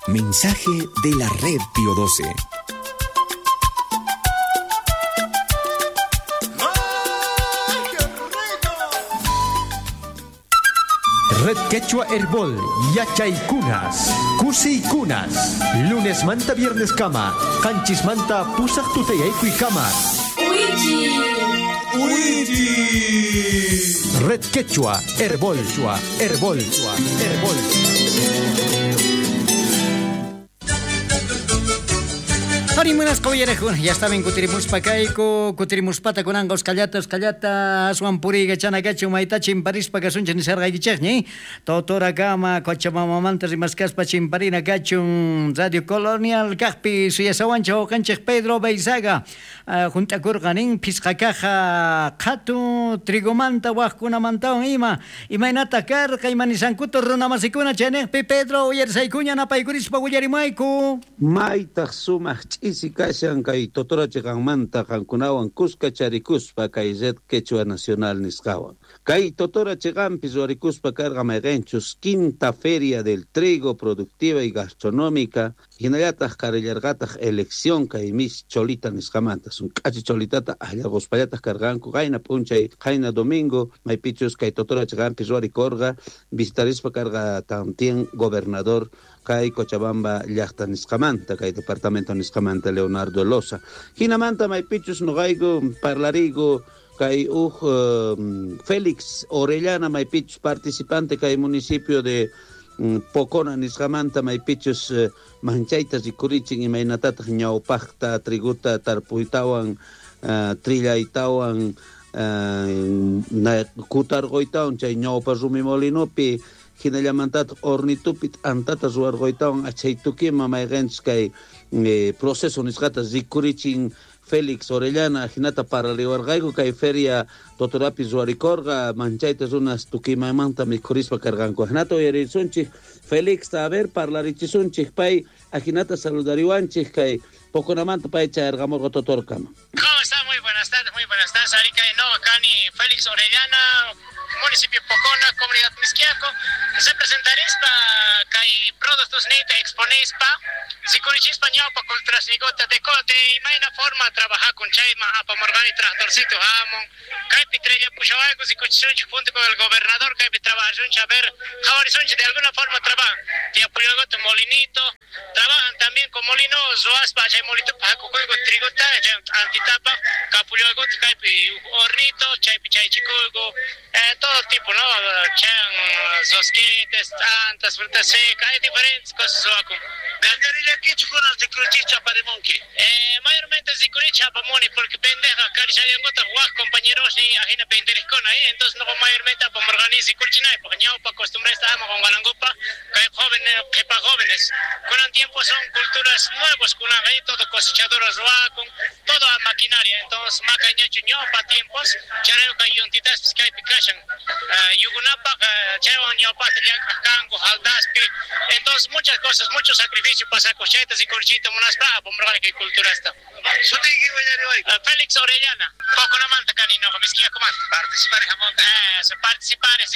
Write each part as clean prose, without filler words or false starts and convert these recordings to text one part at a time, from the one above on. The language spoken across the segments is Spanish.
Mensaje de la Red Pío XII. Red Quechua Herbol, Yachaykunas, Kusiykunas, lunes manta, viernes kama, kanchis manta, pusak tutayaykuy kama. Uiti. Red Quechua Herbol, Herbol. Harimunas kawillarijuna, ya saben, kutirimuspakayku, kutirimuspata kunanga uskallata, aswampuriga chanakachu mayta chimparispa kasuncha nisarqaykichaqñi. Totora kama, Cochabamamanta rimaskaspa chimparina kachun Radio Colonial kaqpi suyasawancha uqanchik Pedro Beizaga. Juntakurqanin pisqakaja qhatu trigomanta waqkunamantawan imaynata karqa imanisankuta runamasikuna chayniqpi Pedro uyarisaykuña napaykurispa willarimayku. Maytaq sumaq ch'isi kashan kay totora chiqanmanta qankunawan kuska charikuspa kay Red Quechua Nacional nisqawan. Kay totora chiqanpis warikuspa karqa mayqinchus quinta feria del trigo productiva y gastronómica hinallataq karillarqataq elección kay Miss Cholita nisqamanta sun k'achi cholitata allarquspallataq karqanku qayna p'unchay qayna domingo maypichus kay totora chiqanpis warikorqa visitarispa karqa también gobernador kay Cochabamba llaqta nisqamanta kay departamento nisqamanta Leonardo Loza hinamanta maypichus nuqayku parlarigu kay Félix Orellana maypichus participante kay municipio de Pocona nisqamanta maypichus manchayta rikurichin imaynatataq ñawpaqta triguta tarpuytawan trillaytawan kutarquytawan chay ñawpa rumi molinopi hinallamantataq hornitupit antata ruwarquytawan achaytukima mayqinchis kay proceso nisqata rikurichin Félix Orellana hinata paraliwarqayku kay feria totorapi ruwarikorqa manchayta runas tukimaymanta mikhurispa karqanku hinata uyarisunchik Félix a ver parlarichisunchik pay hinata saludariwanchik kay Poconamanta pay chayarqamurqa totorkama. ¿Cómo está? Muy buenas tardes, Arica y Nova Cani, Félix Orellana, municipio Pocona, comunidad Misquiaco, se presentarés para que productos neta exponéis para si curichispa ñaupa culturas nigota de cote y maina forma trabajar con chaima apa morgani tractorcito amon kai pitrella pushawaico si cuchisunchi junto con el gobernador kai trabajar a ver jawarisonchi de alguna forma trabajan y apoyo tu molinito trabajan también con molino zoaspa chay molito para cucuigo trigota antitapa capullo kai hornito chay pichay chicuigo todo tipo no chan zosquetes tantas frutas secas hay diferentes cosas zoaco ¿qué chuconas de cruchicha para monki? Mayormente de cruchicha para moni porque pendeja caricharían gotas guas compañeros ni ajena penderes con ahí entonces no mayormente para organizar y curchinay porque ya para acostumbrar estamos con galangopa que jóvenes que para jóvenes con el tiempo son culturas nuevas con ahí todo cosechadoras con toda maquinaria entonces macaña chuño para tiempos chareo que yuntitas que hay picachan yugunapa chareo ñopa te cango haldaspi entonces muchas cosas muchos sacrificios para cochetas y corchitas unas para pomar que cultura está. Félix Orellana, poco la manta canino, como es que comando. Participar jamón. Participar es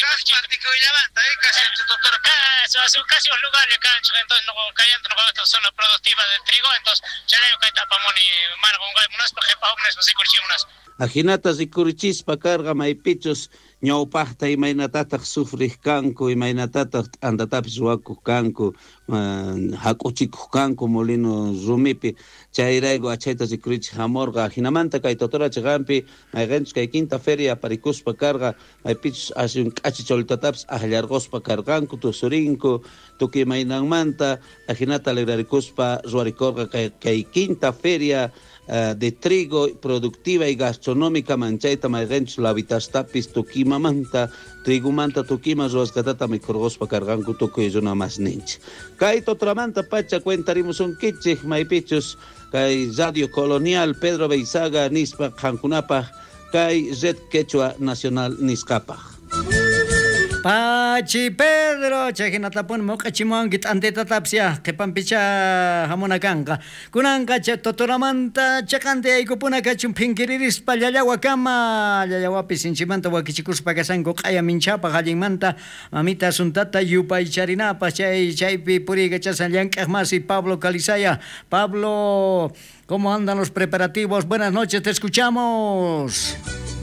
casi casi un lugar de cancha, entonces no cayendo no zona productiva del trigo, entonces ya no cae tapamón y margonga unas para que paunes no se corchiunas. Ajinatas y curchispa carga maipichos ñawpaqta imaynatataq sufriq kanku imaynatataq andatapis wakuq kanku hak'uchikuq kanku molino rumipi chayrayku achayta rikurich hamurqa hinamanta kay totora chiqanpi mayqinchus kay quinta feria parikuspa karqa maypichus ashun k'achi choltatapis allarquspa karqanku tusurinku tukuy imaynanmanta hinata alegrarikuspa ruwarikorqa kay quinta feria de trigo productiva y gastronómica manchayta mayqinchus lavitastapis tukimamanta trigumanta tukima ruwasqatata mikhurquspa karqanku tukuy runa masninchik kay totramanta pacha cuentarimusunkichik maypichus kay Radio Colonial Pedro Beizaga nispa qankunapaq kay Red Quechua Nacional nisqapaq Pachi Pedro, chahinatapon mo kachimangit antetatapsia, kepampicha hamonakanga. Kunanga cha totoramanta chakante ay kupuna kachum pinkiriris palyalawa kama, lalawa pisinchimanta wakichikus pagasango kaya minchapa halimanta, mamita suntata yupa y charinapa, chaypi puriga chasayan kahmasi Pablo Calizaya. Pablo, ¿cómo andan los preparativos? Buenas noches, te escuchamos.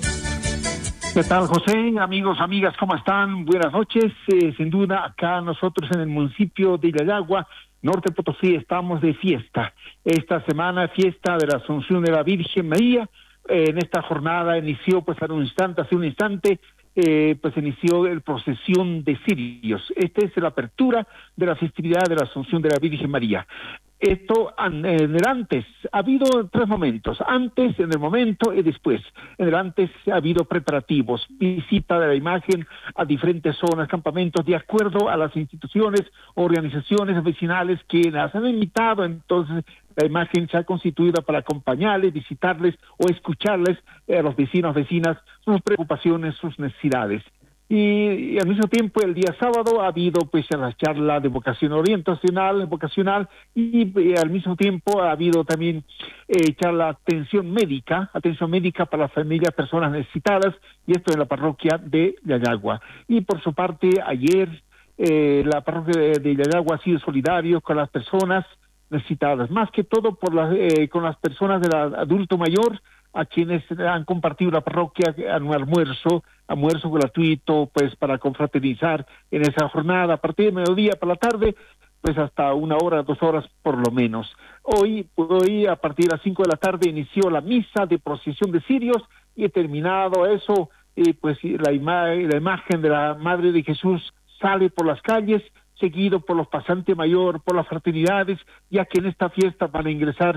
¿Qué tal, José? Amigos, amigas, ¿cómo están? Buenas noches. Sin duda, acá nosotros en el municipio de Yayagua, Norte Potosí, estamos de fiesta. Esta semana, fiesta de la Asunción de la Virgen María. En esta jornada inició, pues, hace un instante, pues inició el procesión de cirios. Esta es la apertura de la festividad de la Asunción de la Virgen María. Esto en el antes ha habido tres momentos: antes, en el momento y después. En el antes ha habido preparativos, visita de la imagen a diferentes zonas, campamentos, de acuerdo a las instituciones, organizaciones vecinales que las han invitado. Entonces la imagen se ha constituido para acompañarles, visitarles o escucharles a los vecinos, vecinas, sus preocupaciones, sus necesidades. Y al mismo tiempo, el día sábado ha habido, pues, la charla de vocacional, y al mismo tiempo ha habido también charla atención médica para las familias, personas necesitadas, y esto en la parroquia de Yayagua. Y por su parte, ayer la parroquia de Yayagua ha sido solidario con las personas necesitadas, más que todo con las personas del adulto mayor, a quienes han compartido la parroquia un almuerzo gratuito, pues, para confraternizar en esa jornada, a partir de mediodía para la tarde, pues hasta 1 hora, 2 horas por lo menos. Hoy a partir de las 5 de la tarde inició la misa de procesión de cirios, y terminado eso, pues la imagen de la Madre de Jesús sale por las calles, seguido por los pasantes mayor, por las fraternidades, ya que en esta fiesta van a ingresar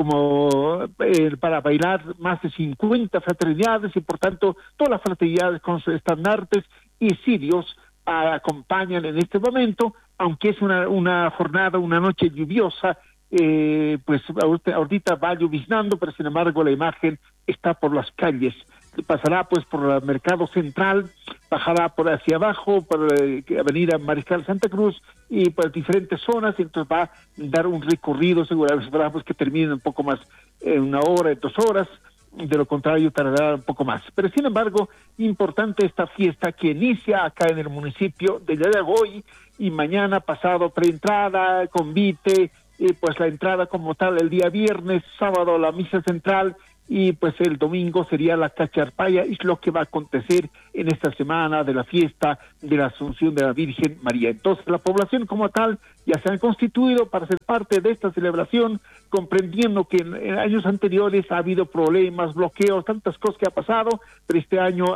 para bailar más de 50 fraternidades, y por tanto todas las fraternidades con sus estandartes y cirios acompañan en este momento, aunque es una jornada, una noche lluviosa. Pues ahorita va lloviznando, pero sin embargo la imagen está por las calles. Pasará, pues, por el Mercado Central, bajará por hacia abajo, por Avenida Mariscal Santa Cruz, y por diferentes zonas. Entonces va a dar un recorrido, seguramente esperamos que termine un poco más, 1 hora, 2 horas. De lo contrario tardará un poco más. Pero sin embargo, importante esta fiesta que inicia acá en el municipio de Yayagua hoy, y mañana pasado preentrada, convite, pues la entrada como tal el día viernes, sábado la misa central, y pues el domingo sería la cacharpaya. Es lo que va a acontecer en esta semana de la fiesta de la Asunción de la Virgen María. Entonces la población como tal ya se han constituido para ser parte de esta celebración, comprendiendo que en años anteriores ha habido problemas, bloqueos, tantas cosas que ha pasado, pero este año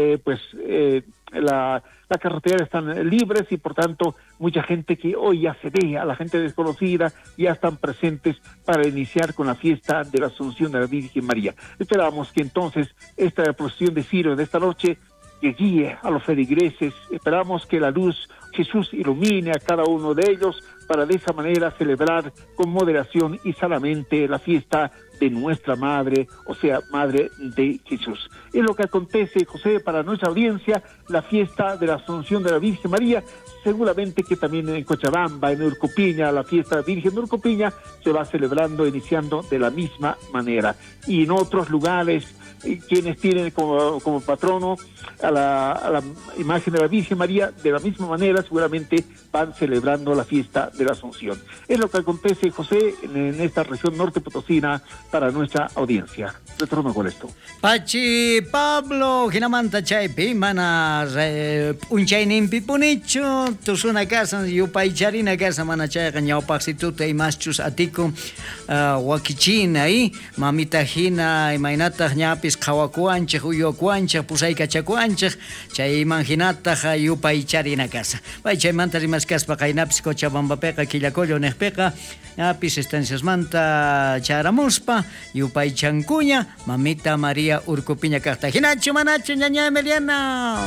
la carretera están libres, y por tanto mucha gente que hoy ya se ve, a la gente desconocida, ya están presentes para iniciar con la fiesta de la Asunción de la Virgen María. Esperamos que entonces esta procesión de cirios de esta noche que guíe a los feligreses. Esperamos que la luz Jesús ilumine a cada uno de ellos, para de esa manera celebrar con moderación y sanamente la fiesta de nuestra Madre, o sea, Madre de Jesús. Es lo que acontece, José, para nuestra audiencia, la fiesta de la Asunción de la Virgen María. Seguramente que también en Cochabamba, en Urcupiña, la fiesta de la Virgen de Urcupiña se va celebrando, iniciando de la misma manera. Y en otros lugares, quienes tienen como patrono a la imagen de la Virgen María, de la misma manera seguramente van celebrando la fiesta de la Asunción. Es lo que acontece, José, en esta región norte potosina para nuestra audiencia. Retorno con esto. Pachi Pablo, Ginamanta Chaypi, mana unchaynin pipunicho, tusuna casa, yupaycharina casa, mana chayga ñawpaqsituta imachus atiku wakichina ahí, mamita hina, imaynata ñapis qhawakuanchik, uyukuanchik, pusaykachakuanchik, chay imanhinata yupaycharina casa. Paychaymanta rimaskaspa qaynapis Cochabambapiqa killakollo niqpiqa, ñapis estanciasmanta charamuspa, yupaychankuña, mamita María Urcupiña kaqta. Hinachu manachu ñaña Emiliana.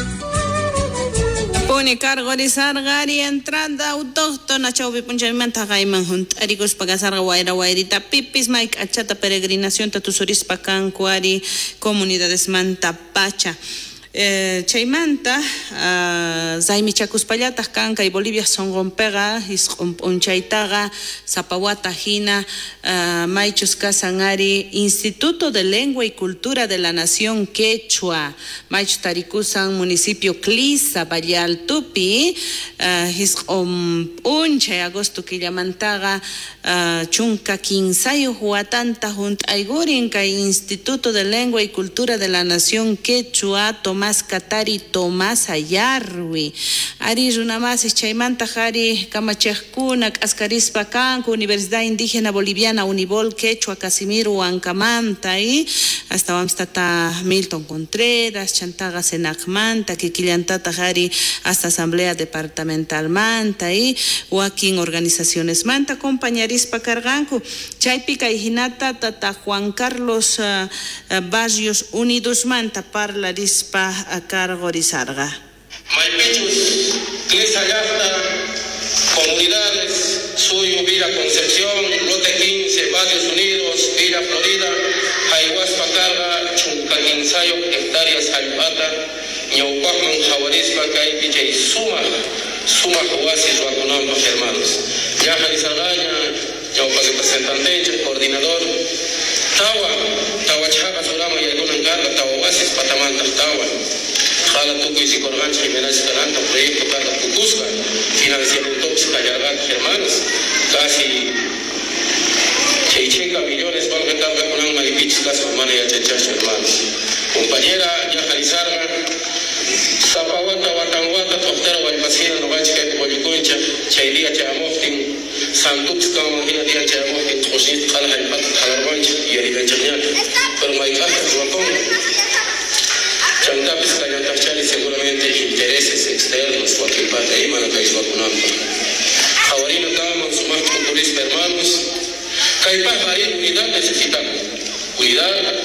Pone cargo de sargari entrada autóctona chauvi punchamanta gaiman junt arigos pagasarga wairita pipis mike achata peregrinación tatusuris pacan cuari comunidades manta pacha. Chaymanta Zaimi Chacuspallataq kanka y Bolivia songonpega unchaytaqa Zapawata hina Maichus Casangari Instituto de Lengua y Cultura de la Nación Quechua Maichus Tarikusan municipio Clisa Vallal Tupi unchay agosto Quillamantaga chunka quinsayo huatanta junt aigurin kay Instituto de Lengua y Cultura de la Nación Quechua Tomás Katari Tomás Ayarwi ari runamas chaymanta jari kamachejkunak ascarispa kanku Universidad Indígena Boliviana Unibol Quechua Casimiro Huancamanta y hasta Amstata Milton Contreras chantaga Senacmanta Kikillantata jari hasta Asamblea Departamental Manta y Joaquín Organizaciones Manta compañerispa carganku chaypica hinata tata Juan Carlos Barrios Unidos Manta parlarispa a cargo Rizarga. Maipichus, Clisa Yafta, comunidades, Suyo, Villa Concepción, Lote 15, Barrios Unidos, Villa Florida, Jaihuaspa Carga, Chuncaquinsayo, hectáreas Jaipata, Ñaupaman, Jaguarispa, Caipicha y Suma Juasis, Guacunamba, hermanos. Yaja Rizargaña, Ñaupa representante, coordinador, Tawa Chaga, Surama y alguna encarga, Tawa Huasis, Patamanta, Tawa. Jala Tuco y Sicorgancha, Jiménez Esperanto, proyecto Carla Cucusca, financiamiento Callargat, hermanos, casi 600 millones van a cargar con alma y pichis, las hermanas y achachacho, hermanos. Compañera, Yaja Lizarga, Zapawata, Watanguata, Tostero, Guaypacina, Novachica, Coyuconcha, Chairía, Chamoftin, Santux, Camojina, Día Chamoftin, Josit, Jala, Jalarbancha y Ariganchañal, pero Maicaja, Guapón. Chantapis Cayantachali seguramente intereses externos, cualquier parte ahí, Manacay vacunando. Javarino Kama, sumar culturistas hermanos. Caipás, ahí unidad necesitamos. Unidad.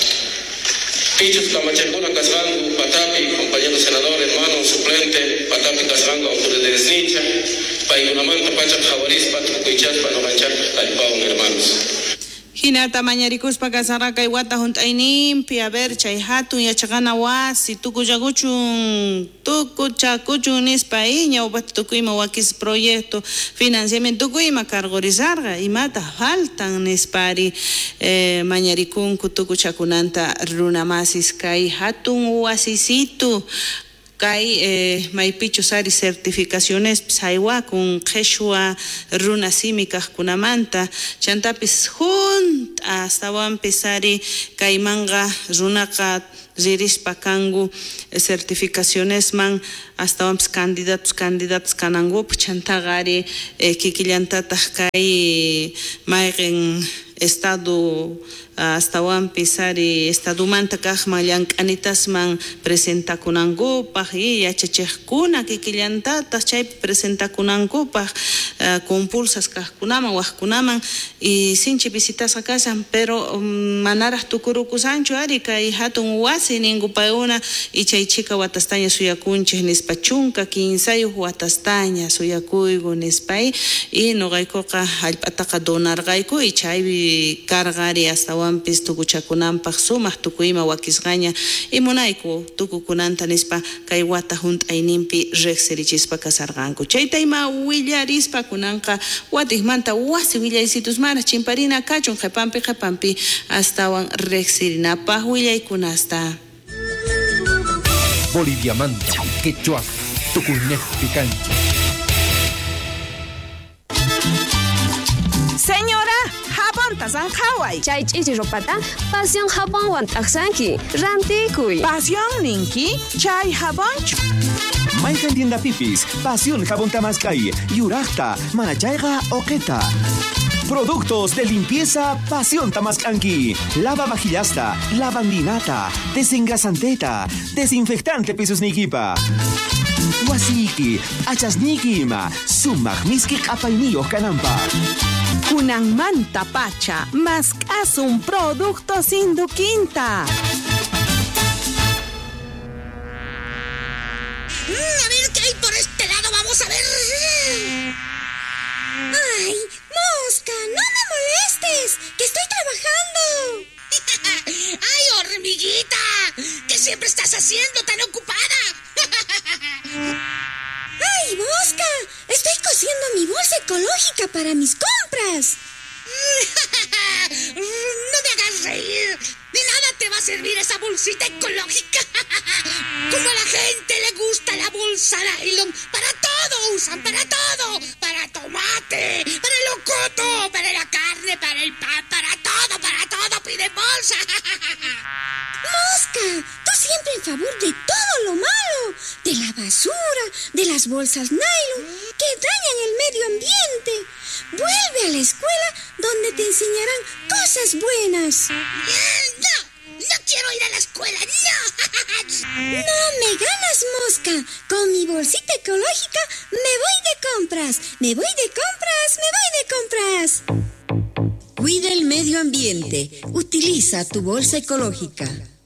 Pichos Camachacuna Casrango, Patapi, compañero senador, hermano, suplente, Patapi Casrango, autoridades Nicha, Payunamanta, Pacha, Javarispa, Tucuichaspa, Noganchar, Caipao, hermanos. Hinata mañarikuspa kasaraka iwata juntainim pia ver chay hatun yachagana wasi tukuyaguchun tukuchakuchun nispa iña upat tukuyma wakis proyecto financiamiento tukuyma cargorizarga imata faltan nispari mañarikunku tukuchakunanta runamasis kay hatun wasisitu Kai Maipichu Sari certificaciones Psaiwa con Quechua Runa Símica Kunamanta Chantapis Junt hasta Wan Pesari Kaimanga Runaka Zirispa Kangu certificaciones man hasta Wamps candidatos Kanangup Chantagari Kikillantata Kai Maigen Estado hasta wan pisari estado manta kahmayan anitas man presenta kunango pahi ya chechekuna kikillantata chay presenta kunango pah compulsas kahkunama wahkunaman y sinchi visitas a casa pero manaras tukuruku sancho ari kai hatun wasi ningu pauna y chay chica watastaña suyakunche nispachunka kinsayo watastaña suyakuygo nispai y no gaikoka alpataka donar gaiko y chay cargari hasta Wampis tukuchakunampak sumaq tukuyma wakisqaña imunayku tukukunanta nispa kay wata hunt'aynimpi riqsirichispa kasarqanku chaytayma willarispa kunanqa watijmanta wasi willaysitus mana chimparina kachun qhepampi astawan riqsirinapaq willaykunasta Bolivia Manta, Quechua, Tucunejpi Cancha. Señora, jabón tasan Hawaii. Chay chichi ropata, pasión jabón wan taksanki, rantikuy. Pasión ninki, chay jabón. Maikan tienda pipis, pasión jabón tamascay, yurachta, manachaiga oqueta. Productos de limpieza Pasión Tamascanqui. Lava vajillasta, lavandinata, desengrasanteta, desinfectante pisos niquipa. Wasiki, achasnikima, sumagmiskik apainio canampa. Kunan manta pacha, más un producto sin duquinta. A ver qué hay por este lado, vamos a ver. ¡Ay, mosca! ¡No me molestes! ¡Que estoy trabajando! ¡Ay, hormiguita! ¡Que siempre estás haciendo tan ocupada? ¡Ay, Mosca! Estoy cosiendo mi bolsa ecológica para mis compras. No me hagas reír. De nada te va a servir esa bolsita ecológica. Como a la gente le gusta la bolsa nylon. Para todo usan, para todo. Para tomate, para el locoto, para la carne, para el pan, para todo piden bolsa. Mosca, tú siempre en favor de todo lo malo. De la basura, de las bolsas nylon que dañan el medio ambiente. Vuelve a la escuela donde te enseñarán cosas buenas. No quiero ir a la escuela, no. No me ganas, Mosca. Con mi bolsita ecológica me voy de compras. Me voy de compras. Cuida el medio ambiente. Utiliza tu bolsa ecológica.